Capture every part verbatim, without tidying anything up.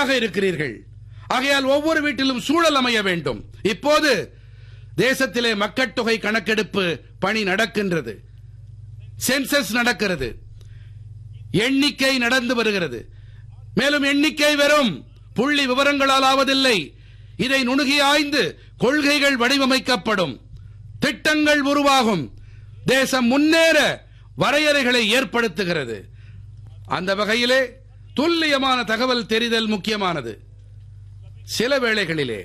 உறுதியாக இருக்கிறீர்கள். ஆகையால் ஒவ்வொரு வீட்டிலும் சூழல் அமைய வேண்டும். இப்போது தேசத்திலே மக்கட்தொகை கணக்கெடுப்பு பணி நடக்கின்றது. சென்சஸ் நடக்கிறது. எண்ணிக்கை நடந்து வருகிறது. மேலும் எண்ணிக்கை வெறும் புள்ளி விவரங்களால் ஆவதில்லை. இதை நுணுகி ஆய்ந்து கொள்கைகள் வடிவமைக்கப்படும், திட்டங்கள் உருவாகும், தேசம் முன்னேற வரையறைகளை ஏற்படுத்துகிறது. அந்த வகையிலே துல்லியமான தகவல் தெரிதல் முக்கியமானது. சில வேளைகளிலே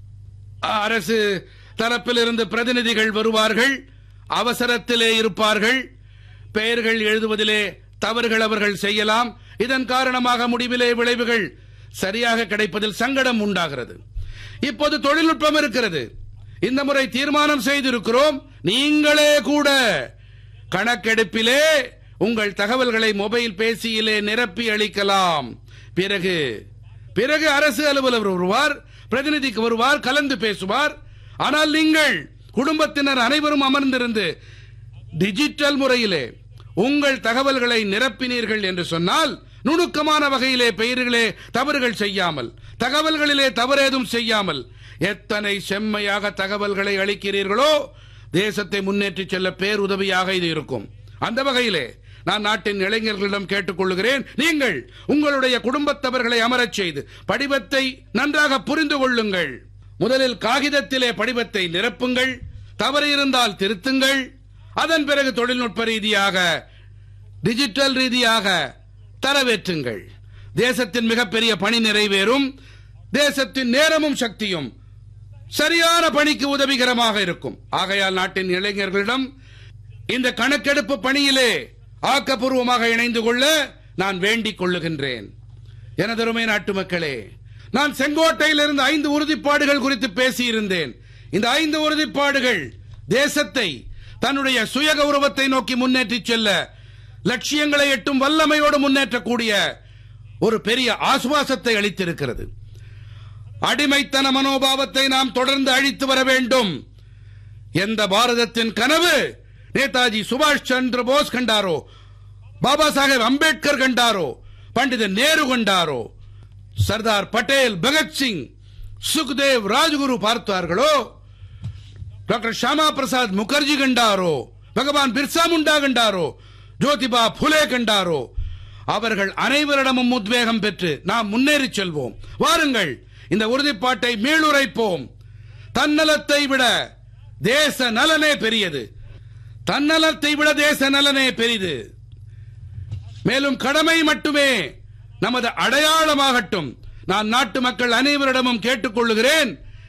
அரசு தரப்பில் இருந்து பிரதிநிதிகள் வருவார்கள், அவசரத்திலே இருப்பார்கள், பெயர்கள் எழுதுவதிலே தவறுகள் அவர்கள் செய்யலாம். இதன் காரணமாக முடிவிலே விளைவுகள் சரியாக கிடைப்பதில் சங்கடம் உண்டாகிறது. இப்போது தொழில்நுட்பம் இருக்கிறது. இந்த முறை தீர்மானம் செய்திருக்கிறோம், நீங்களே கூட கணக்கெடுப்பிலே உங்கள் தகவல்களை மொபைல் பேசியிலே நிரப்பி அளிக்கலாம். பிறகு பிறகு அரசு அலுவலர் வருவார், பிரதிநிதிக்கு வருவார், கலந்து பேசுவார். ஆனால் நீங்கள் குடும்பத்தினர் அனைவரும் அமர்ந்திருந்து டிஜிட்டல் முறையிலே உங்கள் தகவல்களை நிரப்பினீர்கள் என்று சொன்னால், நுணுக்கமான வகையிலே பெயர்களே தவறுகள் செய்யாமல், தகவல்களிலே தவறேதும் செய்யாமல் எத்தனை செம்மையாக தகவல்களை அளிக்கிறீர்களோ தேசத்தை முன்னேற்றி செல்ல பேருதவியாக இது இருக்கும். அந்த வகையிலே நான் நாட்டின் இளைஞர்களிடம் கேட்டுக்கொள்கிறேன், நீங்கள் உங்களுடைய குடும்பத்தவர்களை அமரச் செய்து படிவத்தை நன்றாக புரிந்து கொள்ளுங்கள். முதலில் காகிதத்திலே படிவத்தை நிரப்புங்கள், தவறு இருந்தால் திருத்துங்கள். அதன் பிறகு தொழில்நுட்ப ரீதியாக டிஜிட்டல் ரீதியாக தரவேற்றுங்கள். தேசத்தின் மிகப்பெரிய பணி நிறைவேறும். தேசத்தின் நேரமும் சக்தியும் சரியான பணிக்கு உதவிகரமாக இருக்கும். ஆகையால் நாட்டின் இளைஞர்களிடம் இந்த கணக்கெடுப்பு பணியிலே ஆக்கப்பூர்வமாக இணைந்து கொள்ள நான் வேண்டிக் கொள்ளுகின்றேன். எனதருமை நாட்டு மக்களே, நான் செங்கோட்டையில் இருந்து ஐந்து உறுதிப்பாடுகள் குறித்து பேசியிருந்தேன். இந்த ஐந்து உறுதிப்பாடுகள் தேசத்தை தன்னுடைய சுய கௌரவத்தை நோக்கி முன்னேற்றி செல்ல, லட்சியங்களை எட்டும் வல்லமையோடு முன்னேற்றக்கூடிய ஒரு பெரிய ஆசுவாசத்தை அளித்திருக்கிறது. அடிமைத்தன மனோபாவத்தை நாம் தொடர்ந்து அழித்து வர வேண்டும். எந்த பாரதத்தின் கனவு நேதாஜி சுபாஷ் சந்திர போஸ் கண்டாரோ, பாபா சாஹேப் அம்பேத்கர் கண்டாரோ, பண்டித நேரு கண்டாரோ, சர்தார் பட்டேல், பகத்சிங், சுக்தேவ், ராஜகுரு பார்த்தார்களோ, டாக்டர் ஷாமா பிரசாத் முகர்ஜி கண்டாரோ, பகவான் பிர்சா முண்டா கண்டாரோ, ஜோதிபா புலே கண்டாரோ, அவர்கள் அனைவரிடமும் உத்வேகம் பெற்று நாம் முன்னேறி செல்வோம். வாருங்கள், இந்த உறுதிப்பாட்டை மீளுரைப்போம். தன்னலத்தை விட தேச நலனே பெரியது. தன்னலத்தை விட தேச நலனே பெரிது. மேலும் கடமை மட்டுமே நமது அடையாளமாகட்டும். நான் நாட்டு மக்கள் அனைவரிடமும் கேட்டுக்கொள்ளுகிறேன்,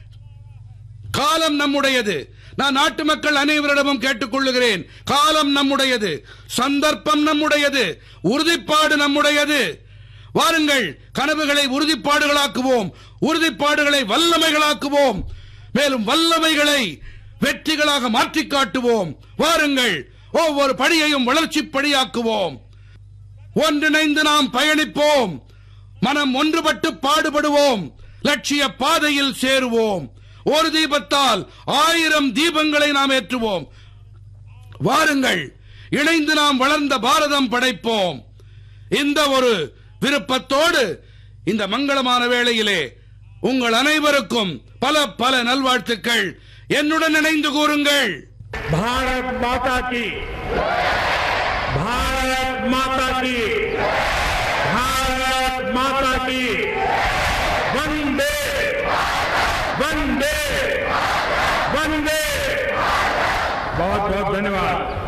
காலம் நம்முடையது. நான் நாட்டு மக்கள் அனைவரிடமும் கேட்டுக்கொள்ளுகிறேன், காலம் நம்முடையது, சந்தர்ப்பம் நம்முடையது, உறுதிப்பாடு நம்முடையது. வாருங்கள், கனவுகளை உறுதிப்பாடுகளாக்குவோம், உறுதிப்பாடுகளை வல்லமைகளாக்குவோம், மேலும் வல்லமைகளை வெற்றிகளாக மாற்றி காட்டுவோம். வாருங்கள், ஒவ்வொரு படியையும் வளர்ச்சி படியாக்குவோம். ஒன்றிணைந்து நாம் பயணிப்போம், மனம் ஒன்றுபட்டு பாடுபடுவோம், லட்சிய பாதையில் சேருவோம். ஒரு தீபத்தால் ஆயிரம் தீபங்களை நாம் ஏற்றுவோம். வாருங்கள், இணைந்து நாம் வளர்ந்த பாரதம் படைப்போம். இந்த ஒரு விருப்பத்தோடு இந்த மங்களமான வேளையிலே உங்கள் அனைவருக்கும் பல பல நல்வாழ்த்துக்கள். என்னுடன் இணைந்து கூறுங்கள். பாரத் மாதா கி, பாரத் மாதா கி, பாரத் மாதா கி, வந்தே वंदे वंदे। बहुत बहुत धन्यवाद।